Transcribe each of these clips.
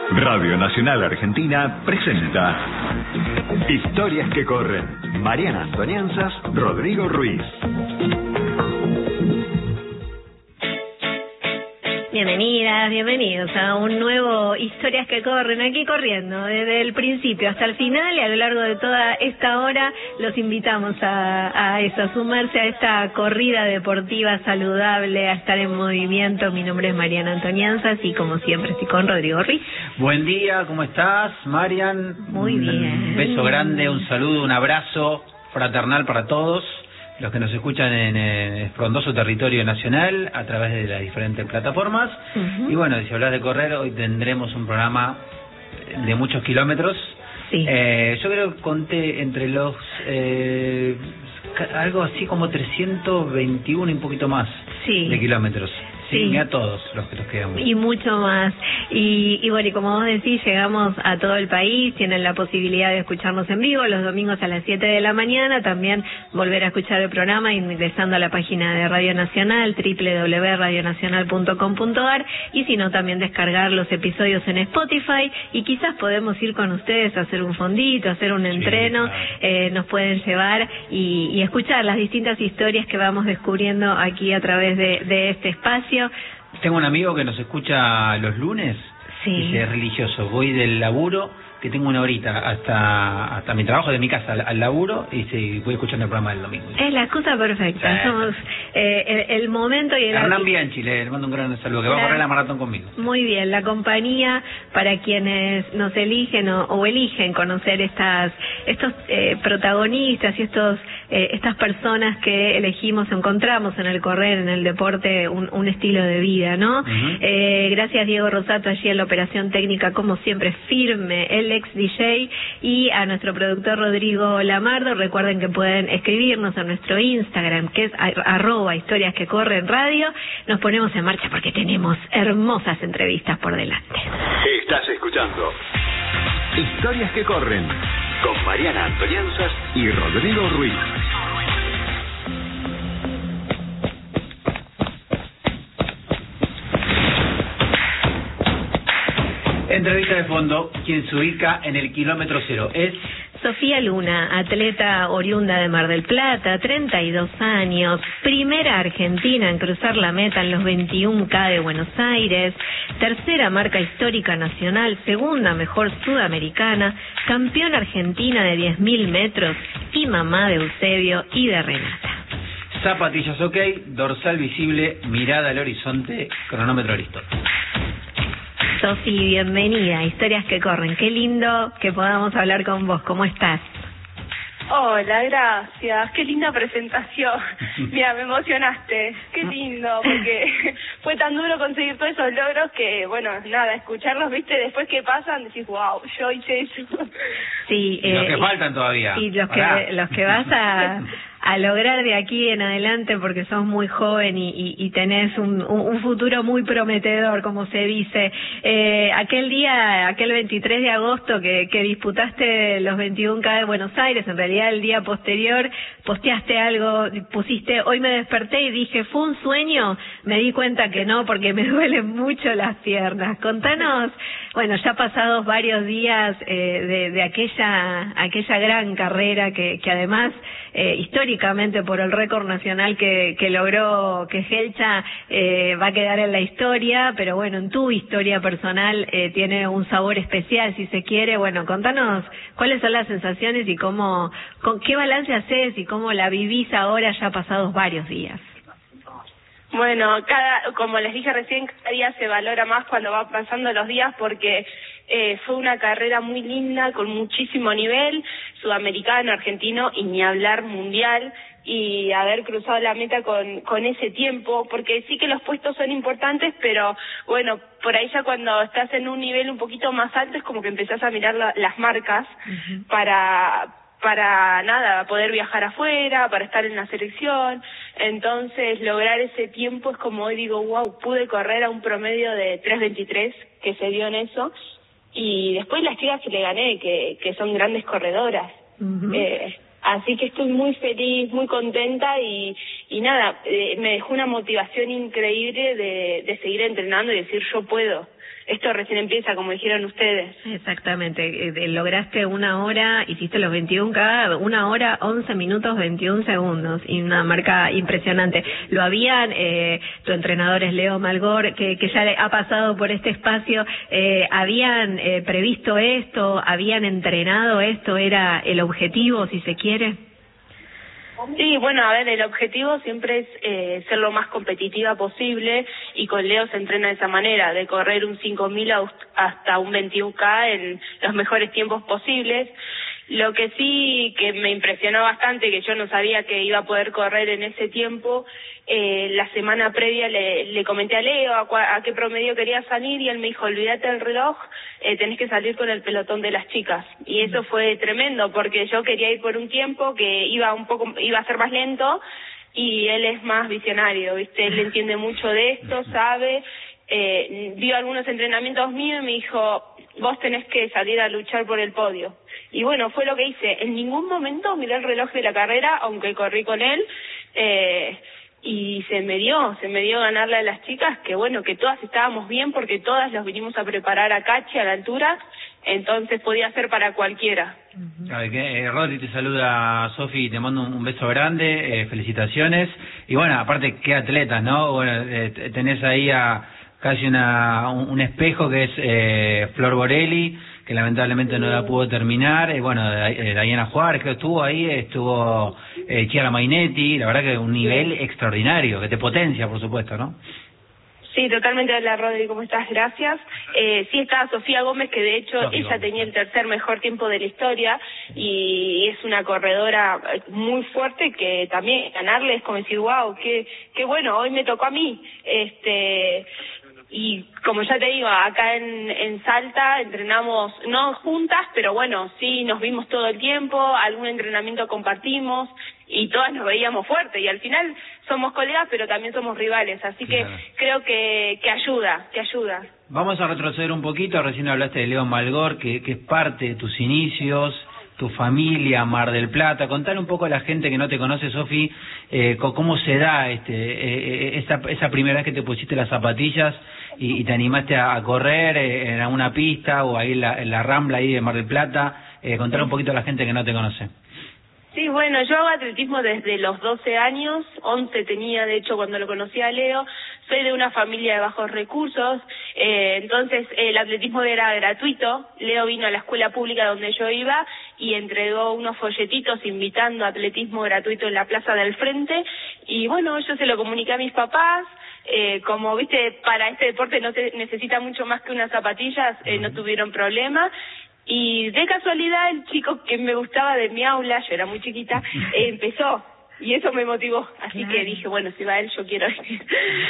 Radio Nacional Argentina presenta Historias que corren. Mariana Antonianzas, Rodrigo Ruiz. Bienvenidas, bienvenidos a un nuevo Historias que corren, aquí corriendo desde el principio hasta el final, y a lo largo de toda esta hora los invitamos a eso, a sumarse a esta corrida deportiva saludable, a estar en movimiento. Mi nombre es Mariana Antonianzas y como siempre estoy con Rodrigo Ruiz. Buen día, ¿cómo estás, Marian? Muy bien. Un beso grande, un saludo, un abrazo fraternal para todos los que nos escuchan en el frondoso territorio nacional a través de las diferentes plataformas. Y bueno, si hablas de correr, hoy tendremos un programa de muchos kilómetros. Sí. Yo creo que conté entre los algo así como 321 y un poquito más de kilómetros. Sí, a todos los que nos quedamos. Y mucho más. Y bueno, y como vos decís, llegamos a todo el país, tienen la posibilidad de escucharnos en vivo los domingos a las 7 de la mañana, también volver a escuchar el programa ingresando a la página de Radio Nacional, www.radionacional.com.ar, y si no, también descargar los episodios en Spotify, y quizás podemos ir con ustedes a hacer un fondito, hacer un entreno, claro. Nos pueden llevar y escuchar las distintas historias que vamos descubriendo aquí a través de este espacio. Tengo un amigo que nos escucha los lunes. Sí. Dice, es religioso, voy del laburo, que tengo una horita hasta mi trabajo, de mi casa al laburo, y voy escuchando el programa del domingo. Es la excusa perfecta. Sí. Somos el momento y el... Hernán Bianchi, le mando un gran saludo, que va a correr la maratón conmigo. Muy bien, la compañía para quienes nos eligen o eligen conocer estos protagonistas y estas personas que elegimos, encontramos en el correr, en el deporte, un estilo de vida, ¿no? Gracias Diego Rosato allí en la operación técnica, como siempre, firme, el ex DJ, y a nuestro productor Rodrigo Lamardo. Recuerden que pueden escribirnos a nuestro Instagram, que es @historias que corren radio. Nos ponemos en marcha porque tenemos hermosas entrevistas por delante. Estás escuchando Historias que corren con Mariana Antonianzas y Rodrigo Ruiz. Entrevista de fondo, quien se ubica en el kilómetro cero es Sofía Luna, atleta oriunda de Mar del Plata, 32 años, primera argentina en cruzar la meta en los 21K de Buenos Aires, tercera marca histórica nacional, segunda mejor sudamericana, campeona argentina de 10.000 metros y mamá de Eusebio y de Renata. Zapatillas ok, dorsal visible, mirada al horizonte, cronómetro listo. Sofi, bienvenida a Historias que corren. Qué lindo que podamos hablar con vos. ¿Cómo estás? Hola, gracias. Qué linda presentación. Mira, me emocionaste. Qué lindo, porque fue tan duro conseguir todos esos logros que, bueno, nada, escucharlos, viste, después que pasan, decís, wow, yo hice eso. Sí. Y los que faltan todavía. Y los que vas a lograr de aquí en adelante, porque sos muy joven y tenés un futuro muy prometedor, como se dice. Aquel 23 de agosto que disputaste los 21K de Buenos Aires, en realidad el día posterior, posteaste algo, pusiste, hoy me desperté y dije, ¿fue un sueño? Me di cuenta que no, porque me duelen mucho las piernas. Contanos, bueno, ya pasados varios días de aquella gran carrera que además, históricamente por el récord nacional que logró, que Gelcha va a quedar en la historia, pero bueno, en tu historia personal tiene un sabor especial, si se quiere. Bueno, contanos cuáles son las sensaciones y con qué balance haces y cómo la vivís ahora ya pasados varios días. Bueno, como les dije recién, cada día se valora más cuando va pasando los días, porque fue una carrera muy linda, con muchísimo nivel, sudamericano, argentino y ni hablar mundial, y haber cruzado la meta con ese tiempo, porque sí que los puestos son importantes, pero bueno, por ahí ya cuando estás en un nivel un poquito más alto es como que empezás a mirar las marcas para nada, poder viajar afuera, para estar en la selección. Entonces lograr ese tiempo es como hoy digo, wow, pude correr a un promedio de 3:23 que se dio en eso, y después las chicas que le gané, que son grandes corredoras. Así que estoy muy feliz, muy contenta y nada, me dejó una motivación increíble de seguir entrenando y decir yo puedo. esto recién empieza, como dijeron ustedes. Exactamente, lograste 1 hora, hiciste los 21K, 1 hora, 11 minutos, 21 segundos, y una marca impresionante. ¿Lo habían, tu entrenador es Leo Malgor, que ya ha pasado por este espacio, habían previsto esto, habían entrenado esto, era el objetivo, si se quiere? Sí, bueno, a ver, el objetivo siempre es ser lo más competitiva posible, y con Leo se entrena de esa manera, de correr un 5.000 hasta un 21K en los mejores tiempos posibles. Lo que sí que me impresionó bastante, que yo no sabía que iba a poder correr en ese tiempo, la semana previa le comenté a Leo a qué promedio quería salir, y él me dijo, olvídate del reloj, tenés que salir con el pelotón de las chicas. Y eso fue tremendo, porque yo quería ir por un tiempo que iba a ser más lento, y él es más visionario, ¿viste? Él entiende mucho de esto, sabe, vio algunos entrenamientos míos y me dijo, vos tenés que salir a luchar por el podio. Y bueno, fue lo que hice. En ningún momento miré el reloj de la carrera, aunque corrí con él, y se me dio ganarle a las chicas, que bueno, que todas estábamos bien, porque todas los vinimos a preparar a Cachi, a la altura, entonces podía ser para cualquiera. Rodri, te saluda Sofi, te mando un beso grande, felicitaciones, y bueno, aparte, qué atletas, ¿no? Bueno, tenés ahí casi un espejo que es Flor Borelli, que lamentablemente no la pudo terminar, bueno, Diana Juárez, que estuvo Chiara Mainetti, la verdad que un nivel extraordinario, que te potencia, por supuesto, ¿no? Sí, totalmente. Hola, Rodri, ¿cómo estás? Gracias. Sí, estaba Sofía Gómez, que de hecho ella tenía el tercer mejor tiempo de la historia, y es una corredora muy fuerte, que también ganarle es como decir, wow, qué bueno, hoy me tocó a mí. Y como ya te digo, acá en Salta entrenamos, no juntas, pero bueno, sí nos vimos todo el tiempo, algún entrenamiento compartimos, y todas nos veíamos fuertes, y al final somos colegas, pero también somos rivales, así que creo que ayuda. Vamos a retroceder un poquito, recién hablaste de Leo Malgor, que es parte de tus inicios, tu familia, Mar del Plata. Contale un poco a la gente que no te conoce, Sofi, cómo se da esa primera vez que te pusiste las zapatillas y te animaste a correr en alguna pista o ahí en la Rambla ahí de Mar del Plata. Contale un poquito a la gente que no te conoce. Sí, bueno, yo hago atletismo desde los 12 años, 11 tenía de hecho cuando lo conocí a Leo. Soy de una familia de bajos recursos, entonces el atletismo era gratuito. Leo vino a la escuela pública donde yo iba y entregó unos folletitos invitando a atletismo gratuito en la plaza del frente, y bueno, yo se lo comuniqué a mis papás. Como viste, para este deporte no se necesita mucho más que unas zapatillas, no tuvieron problema. Y de casualidad el chico que me gustaba de mi aula, yo era muy chiquita, empezó, y eso me motivó, así que dije, bueno, si va él, yo quiero ir.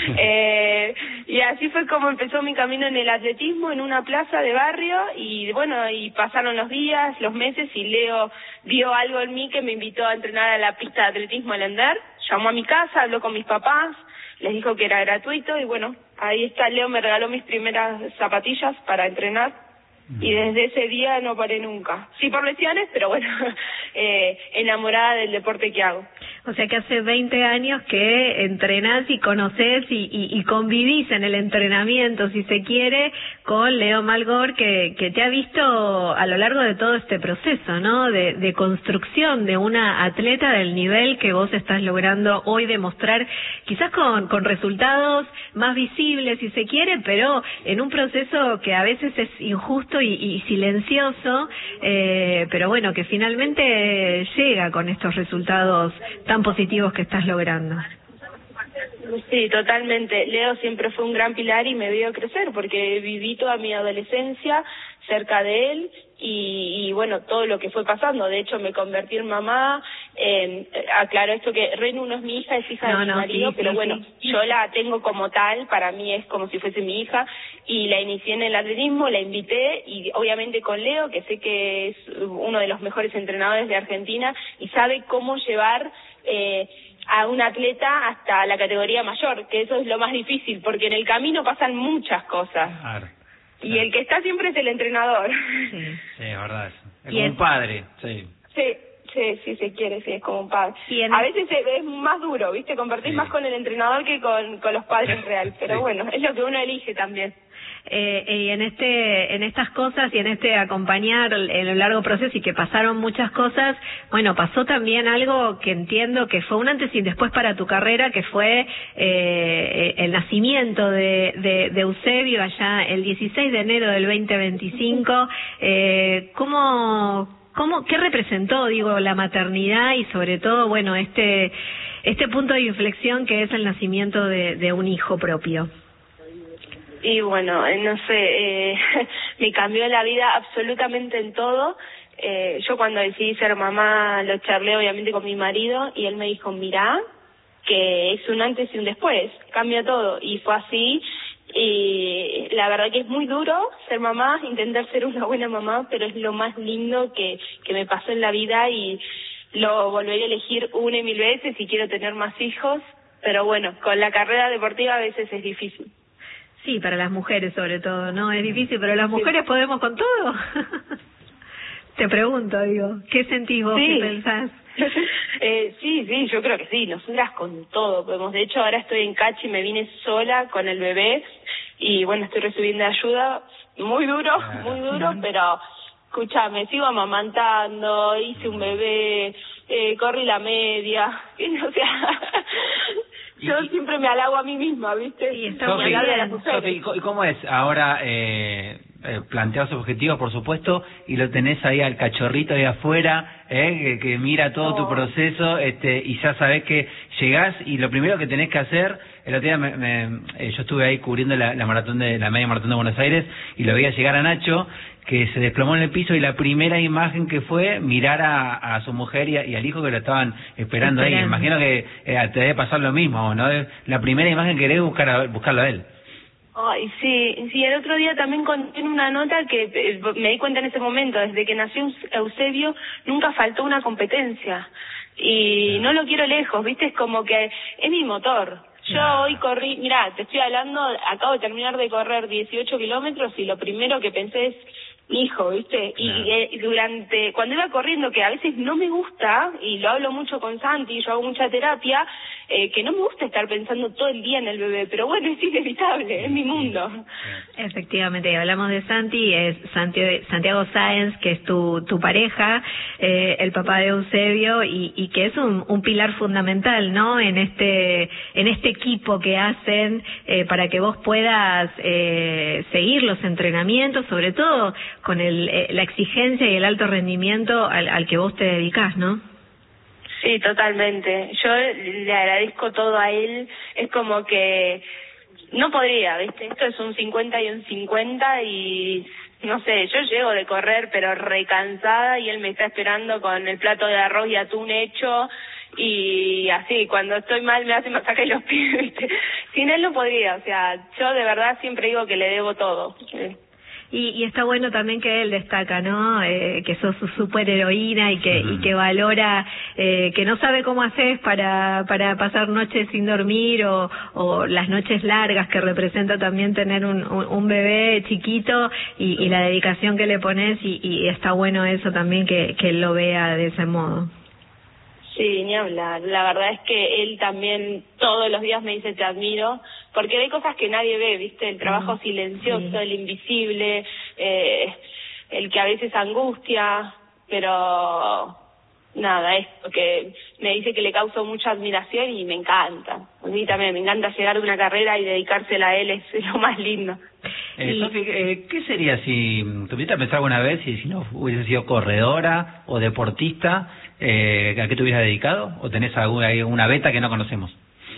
Y así fue como empezó mi camino en el atletismo, en una plaza de barrio, y bueno, y pasaron los días, los meses, y Leo vio algo en mí que me invitó a entrenar a la pista de atletismo al Ender. Llamó a mi casa, habló con mis papás, les dijo que era gratuito, y bueno, ahí está, Leo me regaló mis primeras zapatillas para entrenar. Y desde ese día no paré nunca. Sí por lesiones, pero bueno, enamorada del deporte que hago. O sea que hace 20 años que entrenás y conocés y convivís en el entrenamiento, si se quiere, con Leo Malgor, que te ha visto a lo largo de todo este proceso, ¿no? De construcción de una atleta del nivel que vos estás logrando hoy demostrar, quizás con resultados más visibles, si se quiere, pero en un proceso que a veces es injusto y silencioso, pero bueno, que finalmente llega con estos resultados tan positivos que estás logrando. Sí, totalmente. Leo siempre fue un gran pilar y me vio crecer, porque viví toda mi adolescencia cerca de él y bueno, todo lo que fue pasando. De hecho, me convertí en mamá. Aclaro esto, que Renu no es mi hija, es hija de mi marido, pero bueno, yo la tengo como tal, para mí es como si fuese mi hija, y la inicié en el atletismo, la invité, y obviamente con Leo, que sé que es uno de los mejores entrenadores de Argentina y sabe cómo llevar a un atleta hasta la categoría mayor, que eso es lo más difícil, porque en el camino pasan muchas cosas. Claro. Y el que está siempre es el entrenador. Sí, es verdad eso. Es como un padre, sí. Sí, se quiere, sí, es como un padre. A veces es más duro, ¿viste? Compartís más con el entrenador que con los padres real, pero bueno, es lo que uno elige también. y en estas cosas y en este acompañar en el largo proceso y que pasaron muchas cosas, bueno, pasó también algo que entiendo que fue un antes y después para tu carrera, que fue el nacimiento de Eusebio allá el 16 de enero del 2025. ¿Qué representó, digo, la maternidad y sobre todo, bueno, este punto de inflexión que es el nacimiento de un hijo propio? Y bueno, no sé, me cambió la vida absolutamente en todo. Yo cuando decidí ser mamá lo charlé obviamente con mi marido y él me dijo, mirá, que es un antes y un después, cambia todo. Y fue así. Y la verdad que es muy duro ser mamá, intentar ser una buena mamá, pero es lo más lindo que me pasó en la vida y lo volveré a elegir 1,000 veces si quiero tener más hijos, pero bueno, con la carrera deportiva a veces es difícil. Sí, para las mujeres sobre todo, ¿no? Es difícil, pero las mujeres podemos con todo. Te pregunto, digo, ¿qué sentís vos, qué pensás? Sí, yo creo que sí, nosotras con todo podemos. De hecho, ahora estoy en Cachi, me vine sola con el bebé y bueno, estoy recibiendo ayuda, muy duro, pero escúchame, sigo amamantando, hice un bebé, corrí la media, o sea, yo siempre me halago a mí misma, ¿viste? Sí, Sofi, ¿y cómo es ahora planteados objetivos, por supuesto, y lo tenés ahí al cachorrito ahí afuera, que mira todo tu proceso, y ya sabés que llegás y lo primero que tenés que hacer, el otro día yo estuve ahí cubriendo la media maratón de Buenos Aires y lo veía llegar a Nacho, que se desplomó en el piso y la primera imagen que fue mirar a su mujer y al hijo que lo estaban esperando ahí. Imagino que te debe pasar lo mismo, ¿no? La primera imagen que querés buscarlo a él. Ay, sí, el otro día también conté en una nota que me di cuenta en ese momento, desde que nació Eusebio nunca faltó una competencia y no lo quiero lejos, ¿viste? Es como que es mi motor. Yo hoy corrí, mirá, te estoy hablando, acabo de terminar de correr 18 kilómetros y lo primero que pensé es mi hijo, ¿viste? Y cuando iba corriendo, que a veces no me gusta, y lo hablo mucho con Santi, yo hago mucha terapia, que no me gusta estar pensando todo el día en el bebé, pero bueno, es inevitable, es mi mundo. Efectivamente, y hablamos de Santi, es Santiago Sáenz, que es tu pareja, el papá de Eusebio, y que es un pilar fundamental, ¿no? En este equipo que hacen para que vos puedas seguir los entrenamientos, sobre todo con la exigencia y el alto rendimiento al que vos te dedicás, ¿no? Sí, totalmente. Yo le agradezco todo a él. Es como que no podría, ¿viste? Esto es un 50 y un 50 y no sé, yo llego de correr pero recansada y él me está esperando con el plato de arroz y atún hecho y así, cuando estoy mal me hace masaje los pies, ¿viste? Sin él no podría, o sea, yo de verdad siempre digo que le debo todo. Y está bueno también que él destaca, ¿no? Que sos su superheroína y que valora, que no sabe cómo haces para pasar noches sin dormir o las noches largas que representa también tener un bebé chiquito y la dedicación que le pones y está bueno eso también que él lo vea de ese modo. Sí, ni hablar. La verdad es que él también todos los días me dice te admiro, porque hay cosas que nadie ve, ¿viste? El trabajo silencioso, el invisible, el que a veces angustia, pero nada, es que me dice que le causo mucha admiración y me encanta. A mí también me encanta llegar de una carrera y dedicársela a él, es lo más lindo. Sofi, ¿qué sería si tuviste a pensar alguna vez si no hubiese sido corredora o deportista, a qué te hubieras dedicado? ¿O tenés alguna beta que no conocemos?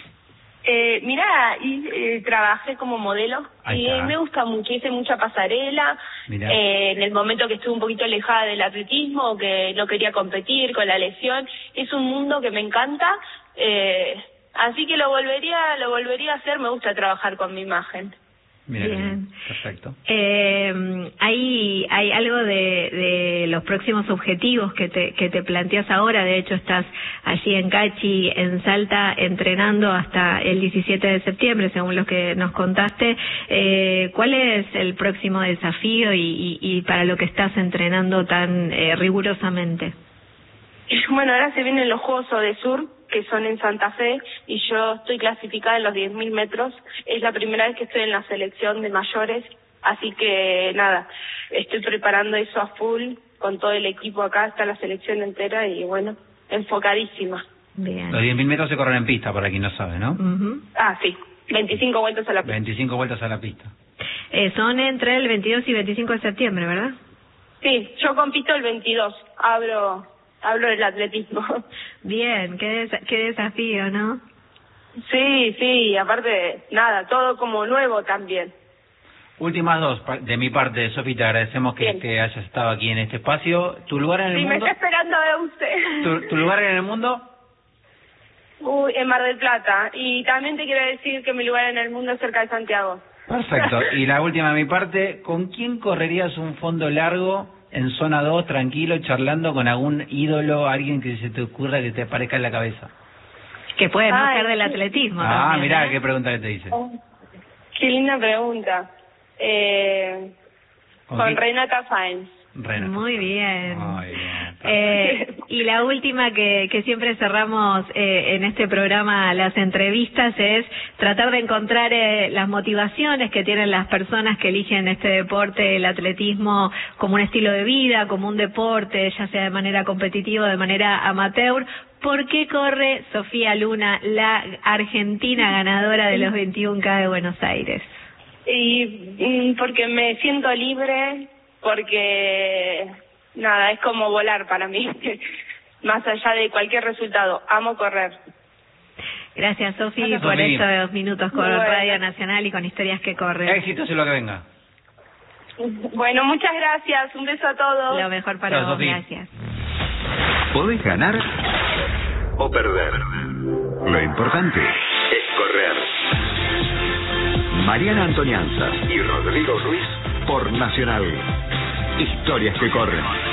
Mirá, trabajé como modelo y me gusta mucho, hice mucha pasarela. En el momento que estuve un poquito alejada del atletismo, que no quería competir con la lesión, es un mundo que me encanta, así que lo volvería a hacer. Me gusta trabajar con mi imagen. Bien, perfecto. Hay algo de los próximos objetivos que te planteas ahora. De hecho, estás allí en Cachi, en Salta, entrenando hasta el 17 de septiembre, según lo que nos contaste. ¿Cuál es el próximo desafío y para lo que estás entrenando tan rigurosamente? Bueno, ahora se vienen los Juegos Odesur, que son en Santa Fe, y yo estoy clasificada en los 10.000 metros. Es la primera vez que estoy en la selección de mayores, Así que nada, estoy preparando eso a full con todo el equipo acá, está la selección entera y bueno, enfocadísima. Bien. Los 10.000 metros se corren en pista, para quien no sabe, ¿no? Sí, 25 vueltas a la pista. 25 vueltas a la pista. Son entre el 22 y 25 de septiembre, ¿verdad? Sí, yo compito el 22, hablo del atletismo. Bien, qué desafío, ¿no? Sí, aparte, nada, todo como nuevo también. Últimas dos de mi parte, Sofi, te agradecemos que hayas estado aquí en este espacio. ¿Tu lugar en el mundo? Sí, me está esperando a usted. ¿Tu lugar en el mundo? En Mar del Plata. Y también te quiero decir que mi lugar en el mundo es cerca de Santiago. Perfecto. Y la última de mi parte, ¿con quién correrías un fondo largo en zona 2, tranquilo, charlando con algún ídolo, alguien que se te ocurra que te aparezca en la cabeza? Que puede no ser del atletismo. También, mirá, qué pregunta que te hice. Qué linda pregunta. Con Renata Sáenz. Muy bien. Y la última que siempre cerramos en este programa las entrevistas es tratar de encontrar las motivaciones que tienen las personas que eligen este deporte, el atletismo, como un estilo de vida, como un deporte, ya sea de manera competitiva o de manera amateur. ¿Por qué corre Sofía Luna, la argentina ganadora de los 21K de Buenos Aires? Y porque me siento libre, porque nada, es como volar para mí, más allá de cualquier resultado, amo correr. Gracias, Sofi, por estos minutos con Radio Nacional y con Historias que Corren. Éxitos en lo que venga. Bueno, muchas gracias, un beso a todos. Lo mejor para vos, gracias. Podés ganar o perder. Lo importante es correr. Mariana Antonianza y Rodrigo Ruiz por Nacional. Historias que corren.